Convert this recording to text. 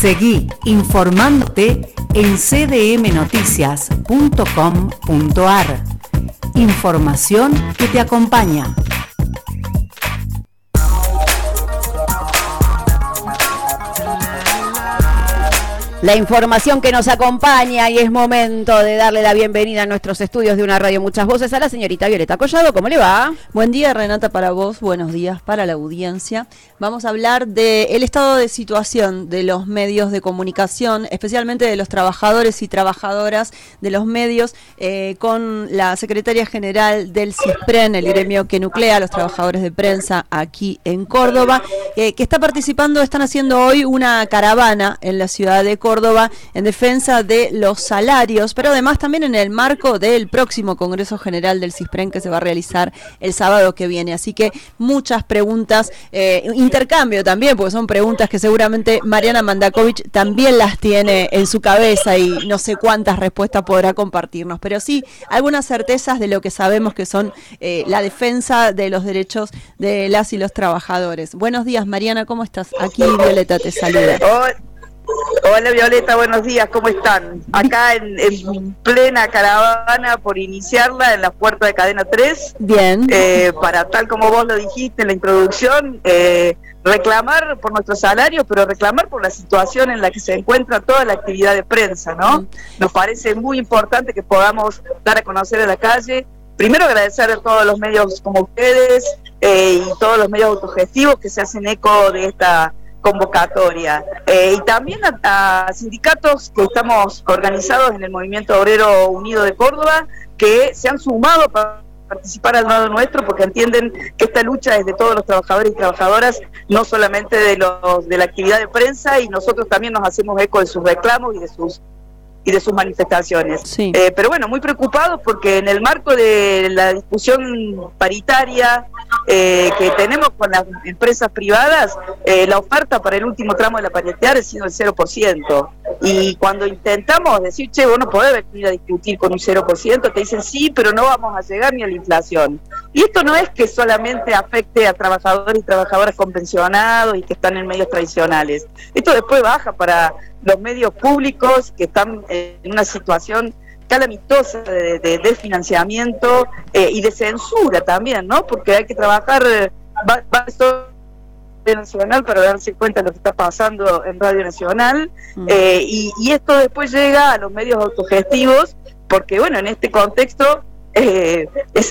Seguí informándote en cdmnoticias.com.ar. Información que te acompaña. La información que nos acompaña, y es momento de darle la bienvenida a nuestros estudios de Una Radio Muchas Voces a la señorita Violeta Collado. ¿Cómo le va? Buen día, Renata, para vos, buenos días para la audiencia. Vamos a hablar del estado de situación de los medios de comunicación, especialmente de los trabajadores y trabajadoras de los medios, con la secretaria general del CISPREN, el gremio que nuclea a los trabajadores de prensa aquí en Córdoba, que está participando, están haciendo hoy una caravana en la ciudad de Córdoba en defensa de los salarios, pero además también en el marco del próximo Congreso General del CISPREN que se va a realizar el sábado que viene. Así que muchas preguntas, intercambio también, porque son preguntas que seguramente Mariana Mandakovich también las tiene en su cabeza y no sé cuántas respuestas podrá compartirnos, pero sí algunas certezas de lo que sabemos que son la defensa de los derechos de las y los trabajadores. Buenos días, Mariana, ¿cómo estás? Aquí Violeta te saluda. Hola Violeta, buenos días, ¿cómo están? Acá en plena caravana por iniciarla en la puerta de Cadena 3. Bien. Para, tal como vos lo dijiste en la introducción, reclamar por nuestro salario, pero reclamar por la situación en la que se encuentra toda la actividad de prensa, ¿no? Nos parece muy importante que podamos dar a conocer a la calle. Primero agradecer a todos los medios como ustedes y todos los medios autogestivos que se hacen eco de esta convocatoria, y también a sindicatos que estamos organizados en el Movimiento Obrero Unido de Córdoba, que se han sumado para participar al lado nuestro, porque entienden que esta lucha es de todos los trabajadores y trabajadoras, no solamente de la actividad de prensa, y nosotros también nos hacemos eco de sus reclamos y de sus manifestaciones. Sí. Pero bueno, muy preocupados porque en el marco de la discusión paritaria que tenemos con las empresas privadas, la oferta para el último tramo de la paritaria ha sido el 0%. Y cuando intentamos decir, che, vos no podés venir a discutir con un 0%, te dicen sí, pero no vamos a llegar ni a la inflación. Y esto no es que solamente afecte a trabajadores y trabajadoras convencionados y que están en medios tradicionales. Esto después baja para los medios públicos que están en una situación calamitosa de desfinanciamiento y de censura también, ¿no? Porque hay que trabajar nacional para darse cuenta de lo que está pasando en Radio Nacional, y esto después llega a los medios autogestivos, porque bueno, en este contexto es